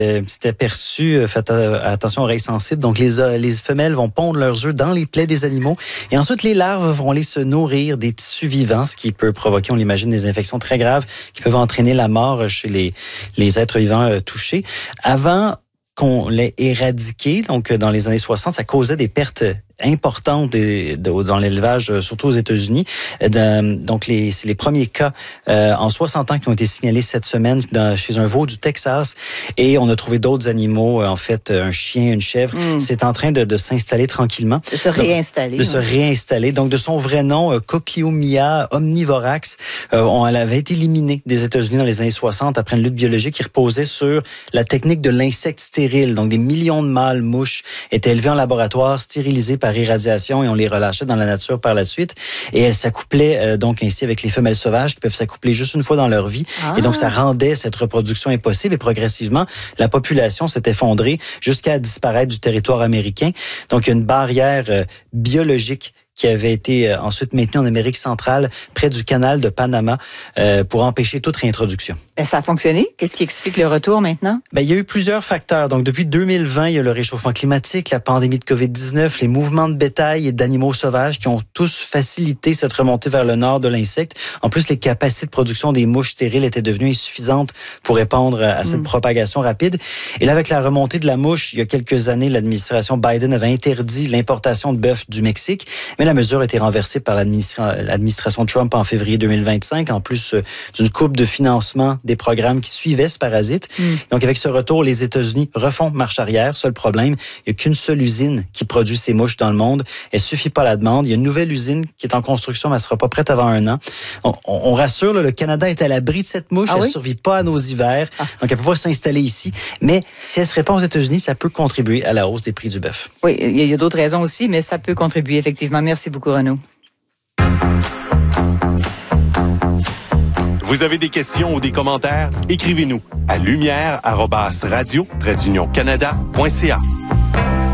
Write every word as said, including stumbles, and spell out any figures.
Un petit aperçu, faites attention aux oreilles sensibles. Donc, les, les femelles vont pondre leurs œufs dans les plaies des animaux. Et ensuite, les larves vont aller se nourrir des tissus vivants, ce qui peut provoquer, on l'imagine, des infections très graves qui peuvent entraîner la mort chez les, les êtres vivants euh, touchés. Avant qu'on l'ait éradiqué, donc dans les années soixante, ça causait des pertes importantes de, de, dans l'élevage, surtout aux États-Unis. De, donc, les, c'est les premiers cas euh, en soixante ans qui ont été signalés cette semaine dans, chez un veau du Texas. Et on a trouvé d'autres animaux, en fait, un chien, une chèvre. Mm. C'est en train de, de s'installer tranquillement. De se réinstaller. De, de ouais. se réinstaller. Donc, de son vrai nom, Cochleomia omnivorax, euh, on, elle avait été éliminée des États-Unis dans les années soixante après une lutte biologique qui reposait sur la technique de l'insecte stérile. Donc, des millions de mâles mouches étaient élevés en laboratoire, stérilisés par irradiation et on les relâchait dans la nature par la suite. Et elles s'accouplaient euh, donc ainsi avec les femelles sauvages qui peuvent s'accoupler juste une fois dans leur vie. Ah. Et donc, ça rendait cette reproduction impossible et progressivement, la population s'est effondrée jusqu'à disparaître du territoire américain. Donc, il y a une barrière euh, biologique qui avait été euh, ensuite maintenue en Amérique centrale, près du canal de Panama, euh, pour empêcher toute réintroduction. Et ça a fonctionné? Qu'est-ce qui explique le retour maintenant? Ben, il y a eu plusieurs facteurs. Donc, depuis deux mille vingt, il y a le réchauffement climatique, la pandémie de covid dix-neuf, les mouvements de bétail et d'animaux sauvages qui ont tous facilité cette remontée vers le nord de l'insecte. En plus, les capacités de production des mouches stériles étaient devenues insuffisantes pour répondre à cette mmh. propagation rapide. Et là, avec la remontée de la mouche, il y a quelques années, l'administration Biden avait interdit l'importation de bœuf du Mexique. Mais la mesure a été renversée par l'administra- l'administration Trump en février deux mille vingt-cinq, en plus euh, d'une coupe de financement des programmes qui suivaient ce parasite. Mm. Donc, avec ce retour, les États-Unis refont marche arrière. Seul problème, il n'y a qu'une seule usine qui produit ces mouches dans le monde. Elle ne suffit pas à la demande. Il y a une nouvelle usine qui est en construction, mais elle ne sera pas prête avant un an. On, on, on rassure, là, le Canada est à l'abri de cette mouche. Ah elle ne oui? survit pas à nos hivers. Ah. Donc, elle ne peut pas s'installer ici. Mais si elle se répand aux États-Unis, ça peut contribuer à la hausse des prix du bœuf. Oui, il y a d'autres raisons aussi, mais ça peut contribuer effectivement. Merci beaucoup, Renaud. Vous avez des questions ou des commentaires? Écrivez-nous à lumière arobase radio trait d'union canada point c a.